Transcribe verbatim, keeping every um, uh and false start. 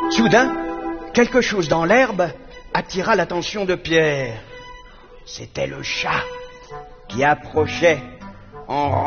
Soudain, quelque chose dans l'herbe attira l'attention de Pierre. C'était le chat qui approchait en